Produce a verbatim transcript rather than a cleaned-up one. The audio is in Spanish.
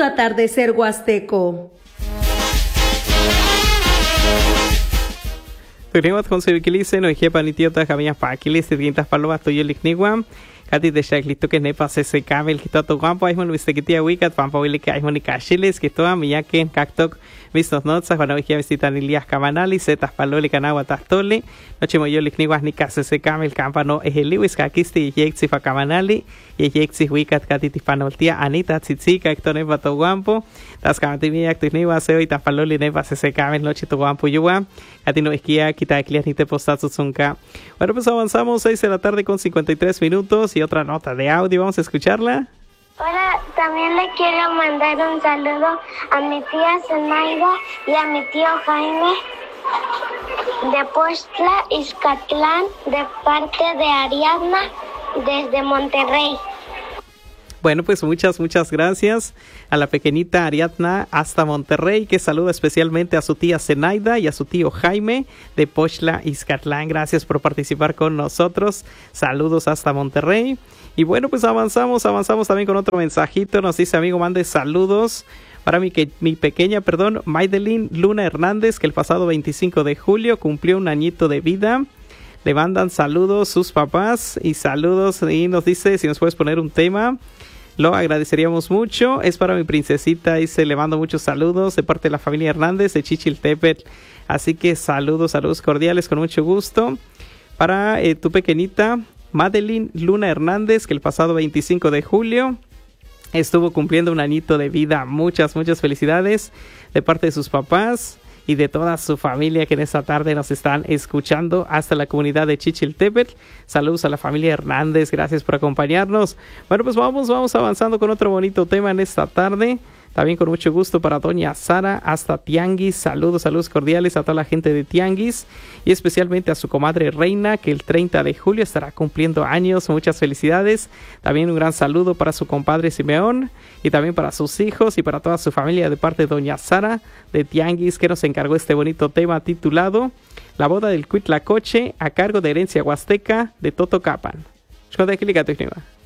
atardecer huasteco. Tenemos con Seviquilice, no dije panitiota, Javier Paquilis, de Quintas Palomas, Toyo Lignigua. Kati de Shaklito que nepa se se cabe el quito guampo hay mon viste que tía wicat pampa wili que hay mon cachiles que toda mi que en cactoc vistos notas cuando dije visitar Ilias Cabanali setas paloli canagua tastoli noche moyo ligniguas ni case se cabe el campano es el liwis caquisti y yexi fa Cabanali y yexi wicat kati tispanoltia Anita tzitzika que nepa to guampo tas camati mi acto niwa se hoy taspaloli nepa se se cabe noche to guampo yuwa kati no esquia quita clias ni te postazo zunca. Bueno, pues avanzamos seis de la tarde con cincuenta y tres minutos y otra nota de audio, vamos a escucharla. Hola, también le quiero mandar un saludo a mi tía Zenaida y a mi tío Jaime de Postla, Izcatlán, de parte de Ariadna desde Monterrey. Bueno, pues muchas, muchas gracias a la pequeñita Ariadna hasta Monterrey, que saluda especialmente a su tía Zenaida y a su tío Jaime de Pochla, Izcatlán. Gracias por participar con nosotros. Saludos hasta Monterrey. Y bueno, pues avanzamos, avanzamos también con otro mensajito. Nos dice, amigo, mande saludos para mi, que, mi pequeña, perdón, Maydelin Luna Hernández, que el pasado veinticinco de julio cumplió un añito de vida. Le mandan saludos sus papás y saludos, y nos dice si nos puedes poner un tema. Lo agradeceríamos mucho. Es para mi princesita y se le mando muchos saludos de parte de la familia Hernández de Chichiltepetl. Así que saludos, saludos cordiales con mucho gusto. Para eh, tu pequeñita Madeline Luna Hernández, que el pasado veinticinco de julio estuvo cumpliendo un añito de vida. Muchas, muchas felicidades de parte de sus papás y de toda su familia que en esta tarde nos están escuchando hasta la comunidad de Chichiltepetl. Saludos a la familia Hernández, gracias por acompañarnos. Bueno, pues vamos, vamos avanzando con otro bonito tema en esta tarde. También con mucho gusto para doña Sara hasta Tianguis. Saludos, saludos cordiales a toda la gente de Tianguis y especialmente a su comadre Reina, que el treinta de julio estará cumpliendo años. Muchas felicidades. También un gran saludo para su compadre Simeón y también para sus hijos y para toda su familia de parte de doña Sara de Tianguis, que nos encargó este bonito tema titulado La boda del Cuitlacoche a cargo de Herencia Huasteca de Totocapan.